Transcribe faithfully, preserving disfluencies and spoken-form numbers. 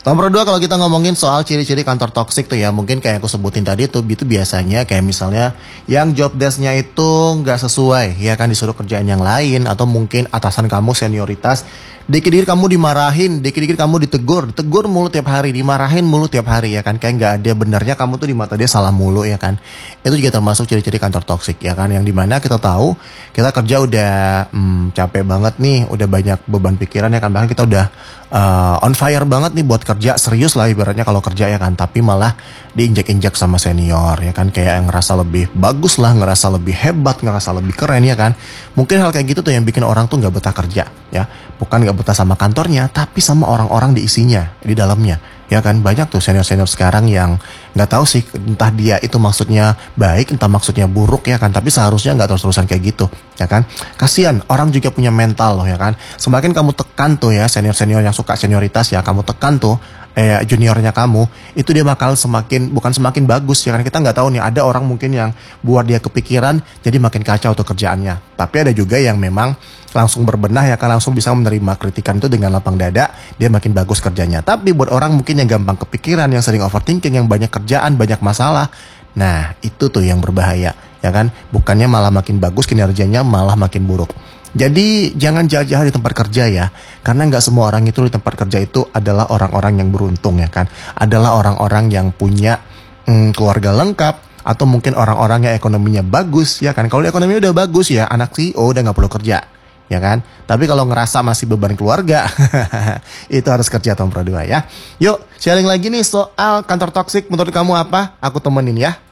Nomor dua, kalau kita ngomongin soal ciri-ciri kantor toksik tuh ya, mungkin kayak aku sebutin tadi tuh, itu biasanya kayak misalnya yang job desk-nya itu nggak sesuai, ya kan, disuruh kerjaan yang lain, atau mungkin atasan kamu senioritas, dikit-dikit kamu dimarahin, dikit-dikit kamu ditegur, ditegur mulu tiap hari, dimarahin mulu tiap hari, ya kan, kayak nggak ada benernya kamu tuh di mata dia salah mulu, ya kan. Itu juga termasuk ciri-ciri kantor toksik, ya kan, yang dimana kita tahu kita kerja udah hmm, capek banget nih, udah banyak beban pikiran, ya kan, bahkan kita udah uh, on fire banget nih buat kerja serius lah ibaratnya kalau kerja, ya kan, tapi malah diinjak-injak sama senior, ya kan, kayak yang ngerasa lebih bagus lah, ngerasa lebih hebat, ngerasa lebih keren, ya kan. Mungkin hal kayak gitu tuh yang bikin orang tuh nggak betah kerja, ya, bukan nggak betah sama kantornya, tapi sama orang-orang di isinya, di dalamnya, ya kan. Banyak tuh senior-senior sekarang yang nggak tahu sih, entah dia itu maksudnya baik, entah maksudnya buruk, ya kan, tapi seharusnya nggak terus-terusan kayak gitu, ya kan. Kasian, orang juga punya mental loh, ya kan. Semakin kamu tekan tuh ya senior-senior yang suka senioritas, ya kamu tekan tuh eh juniornya kamu, itu dia bakal semakin, bukan semakin bagus, ya kan. Kita nggak tahu nih, ada orang mungkin yang buat dia kepikiran jadi makin kacau tuh kerjaannya, tapi ada juga yang memang langsung berbenah, ya kan, langsung bisa menerima kritikan itu dengan lapang dada, dia makin bagus kerjanya. Tapi buat orang mungkin yang gampang kepikiran, yang sering overthinking, yang banyak kerjaan, banyak masalah, nah itu tuh yang berbahaya, ya kan. Bukannya malah makin bagus kinerjanya, malah makin buruk. Jadi jangan jahat-jahat di tempat kerja ya, karena nggak semua orang itu di tempat kerja itu adalah orang-orang yang beruntung, ya kan. Adalah orang-orang yang punya hmm, keluarga lengkap, atau mungkin orang-orang yang ekonominya bagus, ya kan. Kalau ekonominya udah bagus ya, anak C E O udah nggak perlu kerja, ya kan. Tapi kalau ngerasa masih beban keluarga, itu harus kerja tahun dua ya. Yuk sharing lagi nih soal kantor toksik, menurut kamu apa? Aku temenin ya.